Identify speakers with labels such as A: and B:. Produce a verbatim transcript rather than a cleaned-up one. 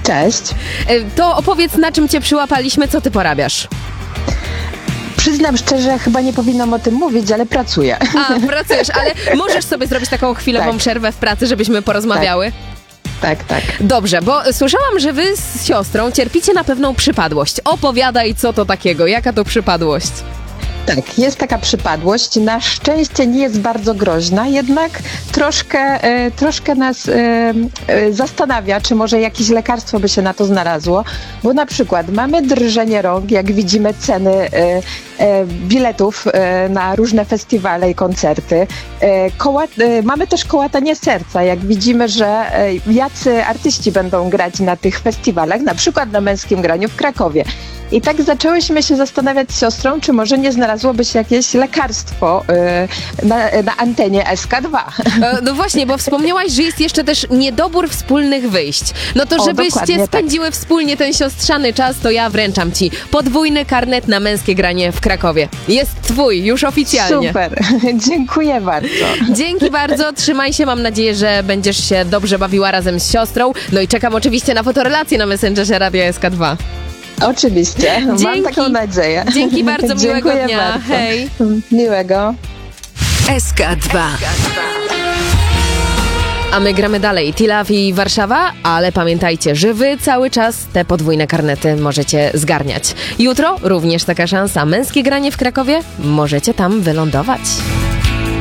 A: Cześć.
B: To opowiedz, na czym cię przyłapaliśmy, co ty porabiasz?
A: Przyznam szczerze, chyba nie powinnam o tym mówić, ale pracuję.
B: A, pracujesz, ale możesz sobie zrobić taką chwilową
A: tak.
B: przerwę w pracy, żebyśmy porozmawiały?
A: Tak, tak.
B: Dobrze, bo słyszałam, że wy z siostrą cierpicie na pewną przypadłość. Opowiadaj, co to takiego, jaka to przypadłość?
A: Tak, jest taka przypadłość. Na szczęście nie jest bardzo groźna, jednak troszkę, e, troszkę nas e, e, zastanawia, czy może jakieś lekarstwo by się na to znalazło, bo na przykład mamy drżenie rąk, jak widzimy ceny e, e, biletów e, na różne festiwale i koncerty. E, koła, e, mamy też kołatanie serca, jak widzimy, że e, jacy artyści będą grać na tych festiwalach, na przykład na Męskim Graniu w Krakowie. I tak zaczęłyśmy się zastanawiać z siostrą, czy może nie znalazłoby się jakieś lekarstwo yy, na, na antenie S K dwa.
B: E, no właśnie, bo wspomniałaś, że jest jeszcze też niedobór wspólnych wyjść. No to
A: O,
B: żebyście spędziły
A: tak.
B: wspólnie ten siostrzany czas, to ja wręczam ci podwójny karnet na Męskie Granie w Krakowie. Jest twój, już oficjalnie.
A: Super, dziękuję bardzo.
B: Dzięki bardzo, trzymaj się, mam nadzieję, że będziesz się dobrze bawiła razem z siostrą. No i czekam oczywiście na fotorelację na Messengerze Radia S K dwa.
A: Oczywiście,
B: Dzięki.
A: mam taką nadzieję.
B: Dzięki bardzo, miłego
A: Dziękuję
B: dnia.
A: bardzo.
B: Hej.
A: Miłego.
C: S K dwa.
B: A my gramy dalej. Tilaw i Warszawa, ale pamiętajcie, że wy cały czas te podwójne karnety możecie zgarniać. Jutro również taka szansa. Męskie Granie w Krakowie, możecie tam wylądować.